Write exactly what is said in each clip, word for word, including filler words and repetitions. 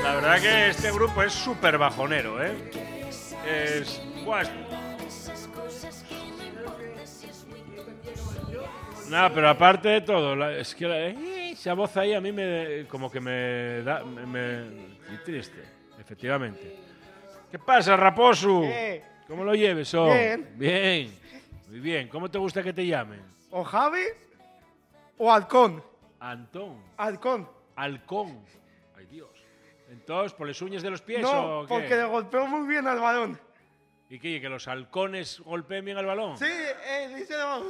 La verdad que este grupo es súper bajonero, ¿eh? Es... Buah, nada, pero aparte de todo, la, es que la, eh, esa voz ahí a mí me como que me da me, me muy triste, efectivamente. ¿Qué pasa, Raposo? ¿Qué? ¿Cómo lo lleves, oh? Bien. Bien. Muy bien. ¿Cómo te gusta que te llamen? O Javi o Halcón. Antón. Halcón. Halcón. Ay, Dios. Entonces, ¿por las uñas de los pies No, o qué? porque le golpeó muy bien al balón. ¿Y qué? ¿Que los halcones golpeen bien al balón? Sí, eh, dice debajo.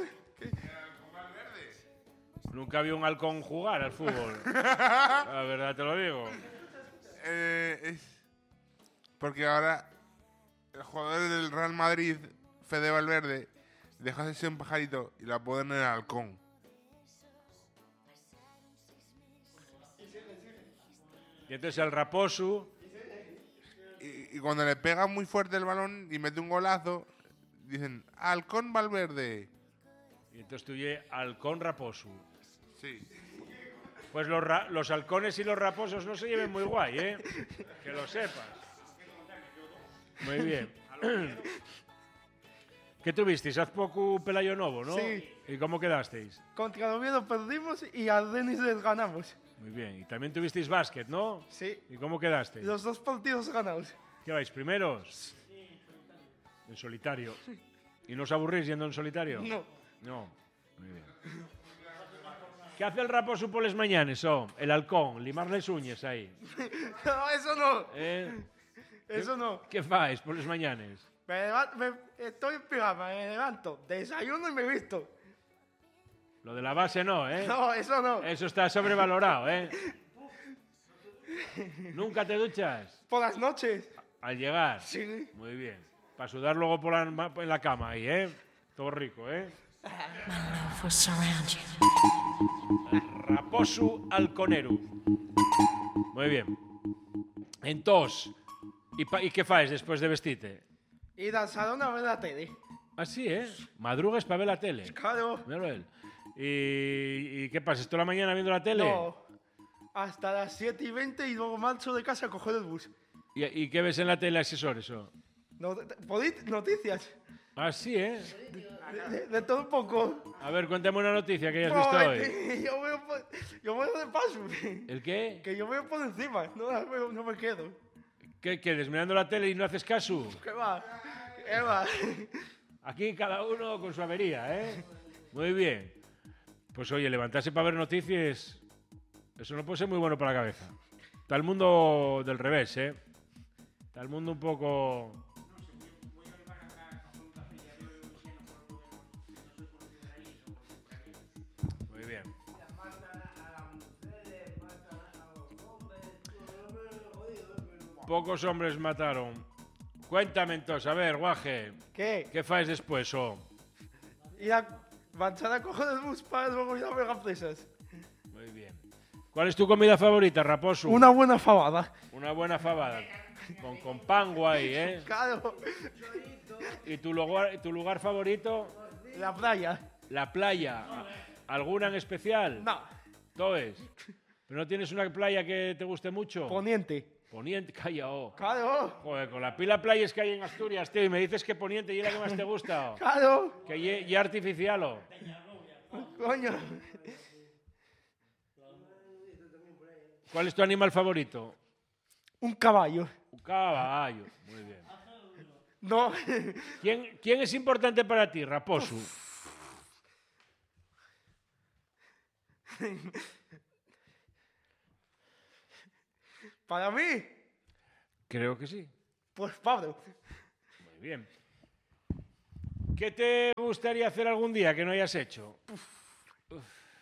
Nunca vi un halcón jugar al fútbol. La verdad te lo digo. Eh, es porque ahora el jugador del Real Madrid, Fede Valverde, dejó de ser un pajarito y la ponen en el halcón. Y entonces el Raposo... Y, y cuando le pega muy fuerte el balón y mete un golazo, dicen, halcón Valverde. Y entonces tú ye halcón Raposo. Sí. Pues los, ra los halcones y los raposos no se lleven muy guay, ¿eh? Que lo sepas. Muy bien. ¿Qué tuvisteis? Haz poco Pelayo Novo, ¿no? Sí. ¿Y cómo quedasteis? Contra el Oviedo perdimos y al Denis les ganamos. Muy bien. Y también tuvisteis básquet, ¿no? Sí. ¿Y cómo quedasteis? Los dos partidos ganados. ¿Qué vais, primeros? En solitario. ¿Y no os aburrís yendo en solitario? No. No. Muy bien. ¿Qué hace el Raposo por las mañanas, oh? El halcón, limar las uñas ahí. No, eso no. ¿Eh? Eso no. ¿Qué fáis por las mañanas? Me levanto, me, estoy en pijama, me levanto, desayuno y me visto. Lo de la base no, ¿eh? No, eso no. Eso está sobrevalorado, ¿eh? ¿Nunca te duchas? Por las noches. Al llegar. Sí. Muy bien. Para sudar luego por la, en la cama ahí, ¿eh? Todo rico, ¿eh? Raposo halconero. Muy bien. Entonces, ¿y, pa, ¿y qué faes después de vestirte? Ir al salón a ver la tele. Así, ¿eh? Madrugas para ver la tele. Claro. Míralo él. ¿Y, ¿Y qué pasa? ¿Toda la mañana viendo la tele? No. Hasta las siete y veinte y luego marcho de casa a coger el bus. ¿Y, ¿Y qué ves en la tele, asesores? No, noticias. Así, ¿eh? De, de, de todo un poco. A ver, cuéntame una noticia que hayas No, visto es hoy. que yo veo, por, yo veo de paso. ¿El qué? Que yo veo por encima. No, la veo, no me quedo. ¿Qué quedes mirando la tele y no haces caso? ¿Qué va? ¿Qué va? Aquí cada uno con su avería, ¿eh? Muy bien. Pues oye, levantarse para ver noticias, eso no puede ser muy bueno para la cabeza. Está el mundo del revés, ¿eh? Está el mundo un poco... Muy bien. Pocos hombres mataron. Cuéntame entonces, a ver, guaje. ¿Qué? ¿Qué faes después, oh? Ir a marchar a coger el bus para luego ir a ver a presas. Muy bien. ¿Cuál es tu comida favorita, Raposo? Una buena fabada. Una buena fabada. Con, con pan guay, ¿eh? Claro. ¿Y tu lugar, tu lugar favorito? La playa. La playa. ¿Alguna en especial? No. ¿Toes? ¿Pero no tienes una playa que te guste mucho? Poniente. Poniente, calla, oh. Claro. Joder, con la pila playas que hay en Asturias, tío, y me dices que Poniente y es la que más te gusta. Oh. Claro. Que ye, ye artificial, oh. Coño. ¿Cuál es tu animal favorito? Un caballo. Un caballo. Muy bien. No. ¿Quién, ¿Quién es importante para ti, Raposo? ¿Para mí? Creo que sí. Pues Pablo. Muy bien. ¿Qué te gustaría hacer algún día que no hayas hecho? Uf.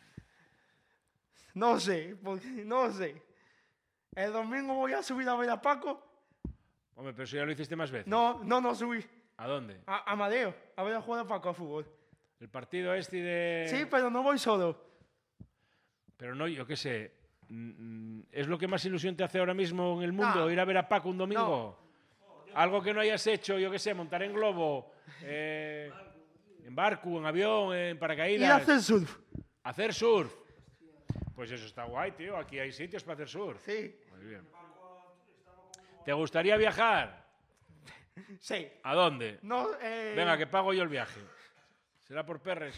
No sé, porque no sé. El domingo voy a subir a ver a Paco. Hombre, pero eso ya lo hiciste más veces. No, no, no subí. ¿A dónde? A Amadeo, a ver a jugar a Paco a fútbol. El partido este de... Sí, pero no voy solo. Pero no, yo qué sé. ¿Es lo que más ilusión te hace ahora mismo en el mundo? No. ¿Ir a ver a Paco un domingo? No. Algo que no hayas hecho, yo qué sé, montar en globo, eh, en barco, en avión, en paracaídas. Ir a hacer surf. ¿Hacer surf? Pues eso está guay, tío. Aquí hay sitios para hacer surf. Sí. Muy bien. ¿Te gustaría viajar? Sí. ¿A dónde? No, eh... Venga, que pago yo el viaje. ¿Será por perres?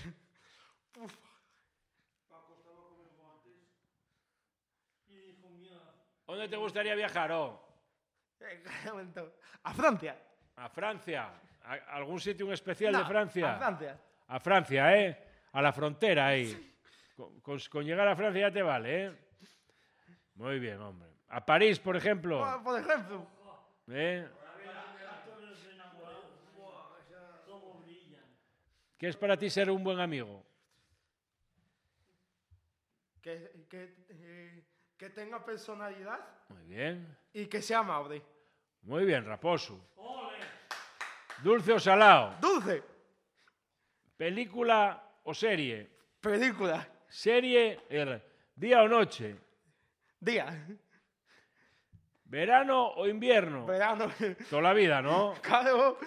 ¿Dónde te gustaría viajar, oh? Eh, un momento. A Francia. ¿A Francia? ¿A algún sitio en especial No, de Francia? A Francia. A Francia, ¿eh? A la frontera ahí. Con, con- con llegar a Francia ya te vale, ¿eh? Muy bien, hombre. ¿A París, por ejemplo? Por- Por ejemplo. ¿Eh? ¿Qué es para ti ser un buen amigo? Que, que, eh, que tenga personalidad Muy bien. y que sea amable. Muy bien, Raposo. ¿Dulce o salado? Dulce. ¿Película o serie? Película. Serie, er, día o noche. Día. ¿Verano o invierno? Verano. Toda la vida, ¿no? Claro.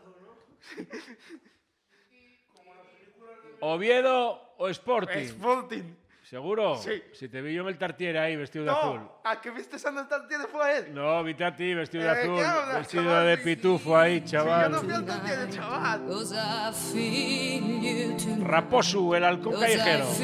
¿Oviedo o Sporting? Sporting. ¿Seguro? Sí. Si te vi yo en el Tartiere ahí vestido de azul. No, a que viste San Tartiere fue él. No, viste a ti vestido de Eh, azul, ¿qué hablas, vestido chaval? de Sí, pitufo ahí, Sí, yo no chaval. fui al Tartiere, chaval. Cause I feel you tonight. Raposo, el halcón Cause I callejero.